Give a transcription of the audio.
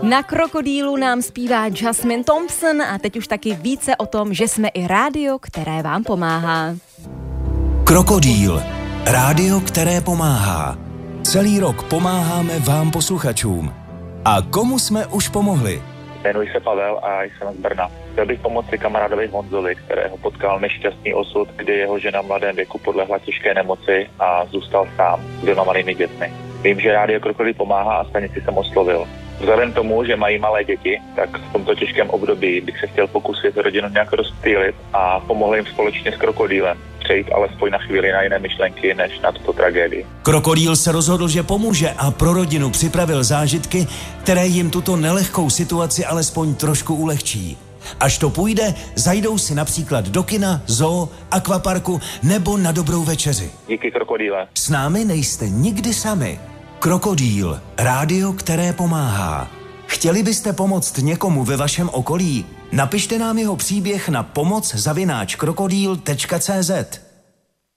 Na Krokodýlu nám zpívá Jasmine Thompson a teď už taky více o tom, že jsme i rádio, které vám pomáhá. Krokodýl. Rádio, které pomáhá. Celý rok pomáháme vám posluchačům. A komu jsme už pomohli? Jmenuji se Pavel a jsem z Brna. Chtěl bych pomoci kamarádovi Honzovi, kterého potkal nešťastný osud, kdy jeho žena v mladém věku podlehla těžké nemoci a zůstal sám s 2 malými dětmi. Vím, že rádio Krokodýl pomáhá a stanici jsem oslovil. Vzhledem tomu, že mají malé děti, tak v tomto těžkém období bych se chtěl pokusit rodinu nějak rozptýlit a pomohl jim společně s Krokodýlem přejít alespoň na chvíli na jiné myšlenky než na tuto tragédii. Krokodýl se rozhodl, že pomůže a pro rodinu připravil zážitky, které jim tuto nelehkou situaci alespoň trošku ulehčí. Až to půjde, zajdou si například do kina, zoo, akvaparku nebo na dobrou večeři. Díky, Krokodýle. S námi nejste nikdy sami. Krokodýl, rádio, které pomáhá. Chtěli byste pomoct někomu ve vašem okolí? Napište nám jeho příběh na pomoc@krokodýl.cz.